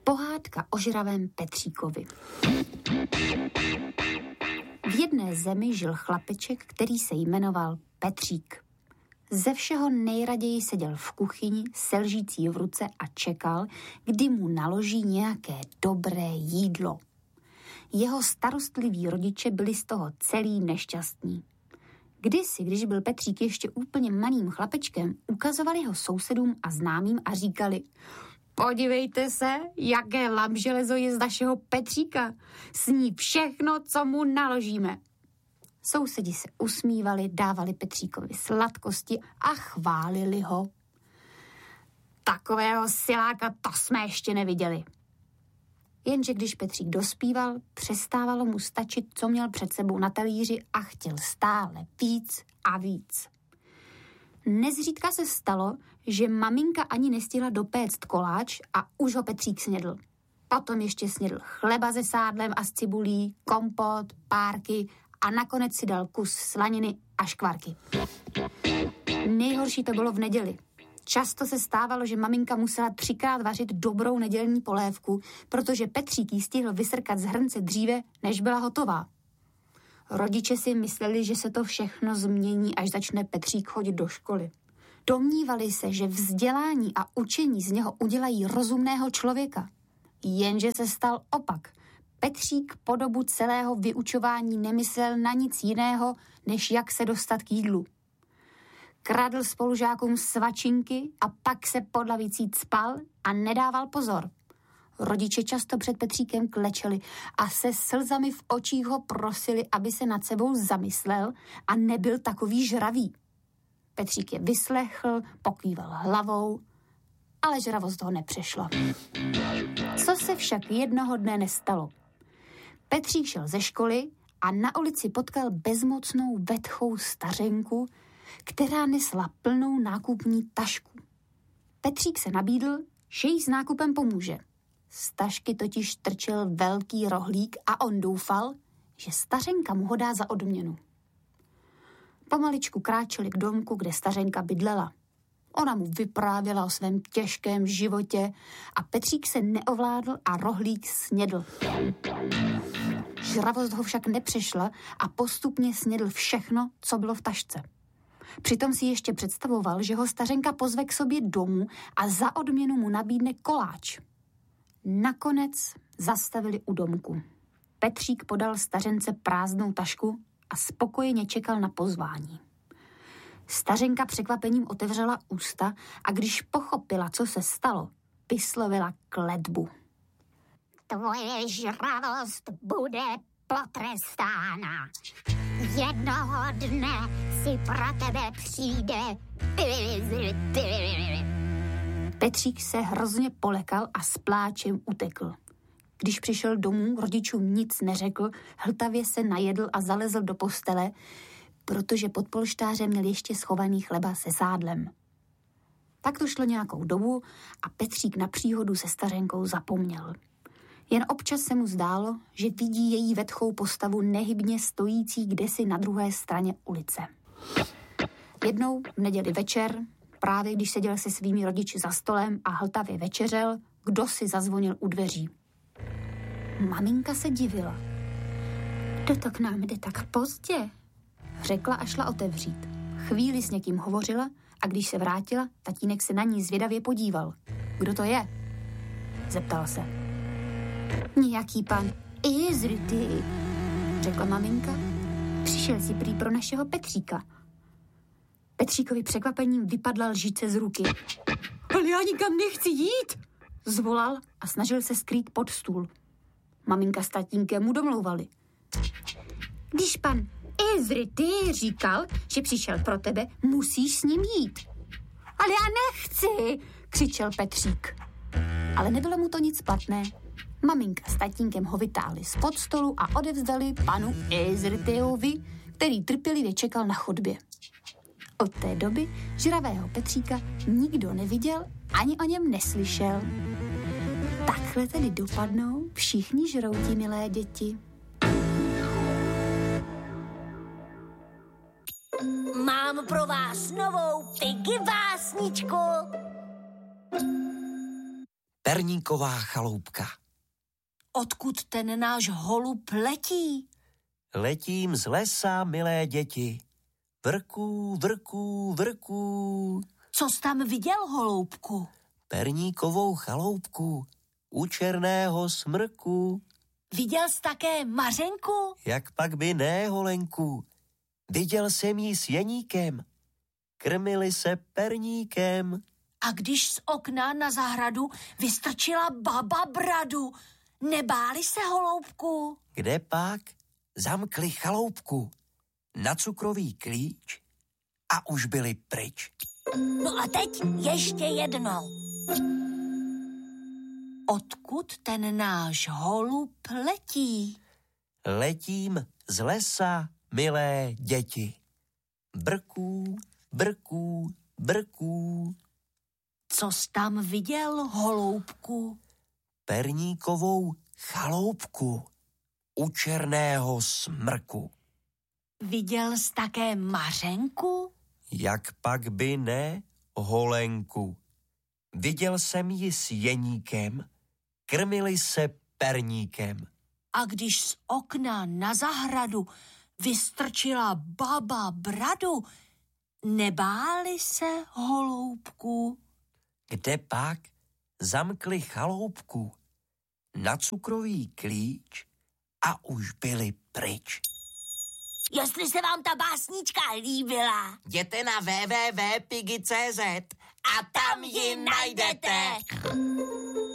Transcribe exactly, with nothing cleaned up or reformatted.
Pohádka o žravém Petříkovi. V jedné zemi žil chlapeček, který se jmenoval Petřík. Ze všeho nejraději seděl v kuchyni se lžící v ruce a čekal, kdy mu naloží nějaké dobré jídlo. Jeho starostliví rodiče byli z toho celý nešťastní. Kdysi, když byl Petřík ještě úplně malým chlapečkem, ukazovali ho sousedům a známým a říkali: podívejte se, jaké lamželezo je z našeho Petříka. Sní všechno, co mu naložíme. Sousedi se usmívali, dávali Petříkovi sladkosti a chválili ho. Takového siláka to jsme ještě neviděli. Jenže když Petřík dospíval, přestávalo mu stačit, co měl před sebou na talíři a chtěl stále víc a víc. Nezřídka se stalo, že maminka ani nestihla dopéct koláč a už ho Petřík snědl. Potom ještě snědl chleba se sádlem a s cibulí, kompot, párky a nakonec si dal kus slaniny a škvarky. Nejhorší to bylo v neděli. Často se stávalo, že maminka musela třikrát vařit dobrou nedělní polévku, protože Petřík jí stihl vysrkat z hrnce dříve, než byla hotová. Rodiče si mysleli, že se to všechno změní, až začne Petřík chodit do školy. Domnívali se, že vzdělání a učení z něho udělají rozumného člověka. Jenže se stal opak. Petřík po dobu celého vyučování nemyslel na nic jiného, než jak se dostat k jídlu. Kradl spolužákům svačinky a pak se pod lavicí cpal a nedával pozor. Rodiče často před Petříkem klečeli a se slzami v očích ho prosili, aby se nad sebou zamyslel a nebyl takový žravý. Petřík je vyslechl, pokýval hlavou, ale žravost ho nepřešla. Co se však jednoho dne nestalo? Petřík šel ze školy a na ulici potkal bezmocnou vetchou stařenku, která nesla plnou nákupní tašku. Petřík se nabídl, že jí s nákupem pomůže. Z tašky totiž trčel velký rohlík a on doufal, že stařenka mu ho dá za odměnu. Pomaličku kráčeli k domku, kde stařenka bydlela. Ona mu vyprávěla o svém těžkém životě a Petřík se neovládl a rohlík snědl. Žravost ho však nepřešla a postupně snědl všechno, co bylo v tašce. Přitom si ještě představoval, že ho stařenka pozve k sobě domů a za odměnu mu nabídne koláč. Nakonec zastavili u domku. Petřík podal stařence prázdnou tašku a spokojeně čekal na pozvání. Stařenka překvapením otevřela ústa a když pochopila, co se stalo, vyslovila kletbu. Tvoje žravost bude potrestána. Jednoho dne si pro tebe přijde. Petřík se hrozně polekal a s pláčem utekl. Když přišel domů, rodičům nic neřekl, hltavě se najedl a zalezl do postele, protože pod polštářem měl ještě schovaný chleba se sádlem. Tak to šlo nějakou dobu a Petřík na příhodu se stařenkou zapomněl. Jen občas se mu zdálo, že vidí její vetchou postavu nehybně stojící kdesi na druhé straně ulice. Jednou v neděli večer, právě když seděl se svými rodiči za stolem a hltavě večeřel, kdo si zazvonil u dveří. Maminka se divila. Kdo to k nám jde tak pozdě? Řekla a šla otevřít. Chvíli s někým hovořila a když se vrátila, tatínek se na ní zvědavě podíval. Kdo to je? Zeptal se. Nějaký pan Izrity, řekla maminka. Přišel si prý pro našeho Petříka. Petříkovi překvapením vypadla lžice z ruky. Ale já nikam nechci jít, zvolal a snažil se skrýt pod stůl. Maminka s tatínkem mu domlouvali. Když pan Izrity říkal, že přišel pro tebe, musíš s ním jít. Ale já nechci, křičel Petřík. Ale nebylo mu to nic platné. Maminka s tatínkem ho vytáhli spod stolu a odevzdali panu Izrytyovi, který trpělivě čekal na chodbě. Od té doby žravého Petříka nikdo neviděl ani o něm neslyšel. Takhle tedy dopadnou všichni žrouti, milé děti. Mám pro vás novou Piggy básničku. Perníková chaloupka. Odkud ten náš holub letí? Letím z lesa, milé děti. Vrků, vrků, vrků. Co jsi tam viděl, holoubku? Perníkovou chaloupku u černého smrku. Viděl jsi také Mařenku? Jak pak by ne, holenku. Viděl jsem jí s jeníkem. Krmili se perníkem. A když z okna na zahradu vystrčila baba bradu, nebáli se, holoubku? Kde pak? Zamkli chaloupku na cukrový klíč a už byli pryč. No a teď ještě jednou. Odkud ten náš holub letí? Letím z lesa, milé děti. Brků, brků, brků. Co jsi tam viděl, holoubku? Perníkovou chaloupku u černého smrku. Viděl jsi také Mařenku? Jak pak by ne, holenku. Viděl jsem ji s jeníkem, krmili se perníkem. A když z okna na zahradu vystrčila baba bradu, nebáli se, holoubku? Kde pak? Zamkli chaloupku na cukrový klíč a už byli pryč. Jestli se vám ta básnička líbila, Jděte na w w w tečka pigi tečka cz a tam ji najdete.